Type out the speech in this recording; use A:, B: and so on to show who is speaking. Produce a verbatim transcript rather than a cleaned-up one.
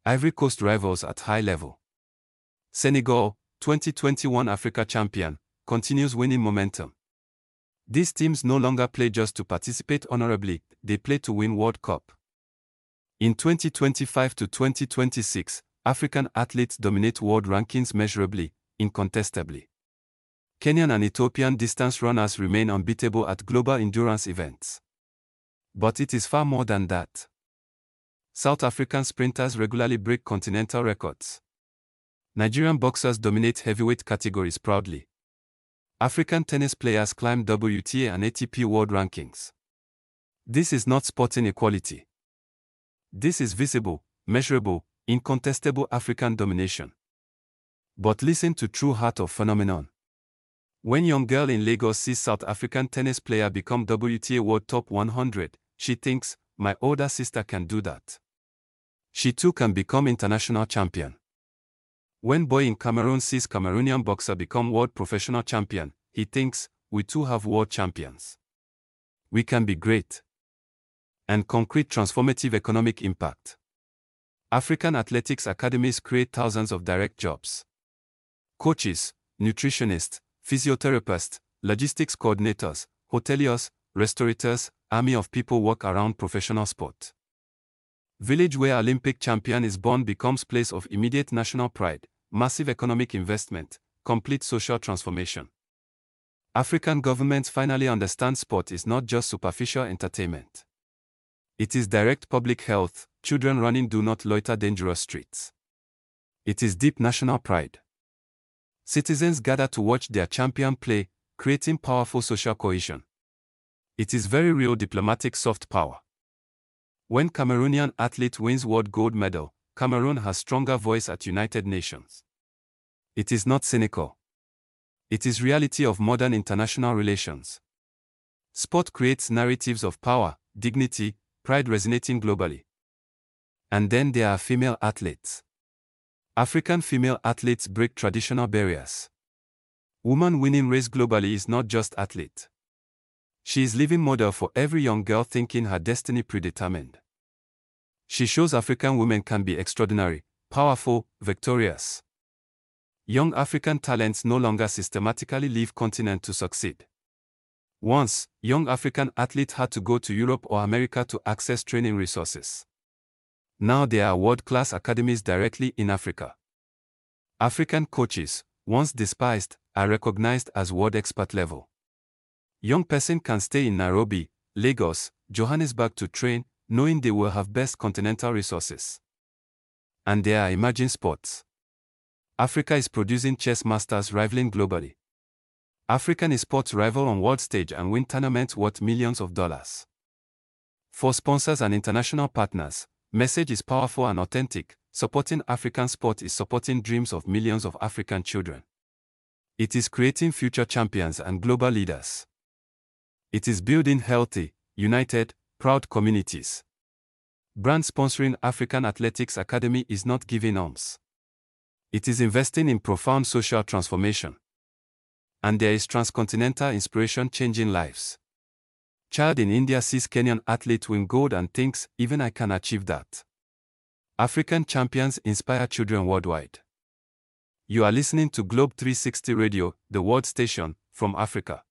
A: Ivory Coast rivals at high level. Senegal, twenty twenty-one Africa champion, continues winning momentum. These teams no longer play just to participate honorably, they play to win World Cup. In twenty twenty-five to twenty twenty-six, African athletes dominate world rankings measurably, incontestably. Kenyan and Ethiopian distance runners remain unbeatable at global endurance events. But it is far more than that. South African sprinters regularly break continental records. Nigerian boxers dominate heavyweight categories proudly. African tennis players climb W T A and A T P world rankings. This is not sporting equality. This is visible, measurable, incontestable African domination. But listen to true heart of phenomenon. When young girl in Lagos sees South African tennis player become W T A World Top one hundred, she thinks, my older sister can do that. She too can become international champion. When boy in Cameroon sees Cameroonian boxer become world professional champion, he thinks, we too have world champions. We can be great. And concrete transformative economic impact. African athletics academies create thousands of direct jobs. Coaches, nutritionists, physiotherapists, logistics coordinators, hoteliers, restaurateurs, army of people work around professional sport. Village where Olympic champion is born becomes place of immediate national pride, massive economic investment, complete social transformation. African governments finally understand sport is not just superficial entertainment. It is direct public health, children running do not loiter dangerous streets. It is deep national pride. Citizens gather to watch their champion play, creating powerful social cohesion. It is very real diplomatic soft power. When Cameroonian athlete wins world gold medal, Cameroon has stronger voice at United Nations. It is not cynical. It is reality of modern international relations. Sport creates narratives of power, dignity, pride resonating globally. And then there are female athletes. African female athletes break traditional barriers. Woman winning race globally is not just athlete. She is living model for every young girl thinking her destiny predetermined. She shows African women can be extraordinary, powerful, victorious. Young African talents no longer systematically leave continent to succeed. Once, young African athletes had to go to Europe or America to access training resources. Now there are world-class academies directly in Africa. African coaches, once despised, are recognized as world expert level. Young person can stay in Nairobi, Lagos, Johannesburg to train, knowing they will have best continental resources. And there are emerging sports. Africa is producing chess masters rivaling globally. African esports rival on world stage and win tournaments worth millions of dollars. For sponsors and international partners, message is powerful and authentic. Supporting African sport is supporting dreams of millions of African children. It is creating future champions and global leaders. It is building healthy, united, proud communities. Brand sponsoring African Athletics Academy is not giving alms. It is investing in profound social transformation. And there is transcontinental inspiration changing lives. Child in India sees Kenyan athlete win gold and thinks, even I can achieve that. African champions inspire children worldwide. You are listening to Globe three sixty Radio, the world station, from Africa.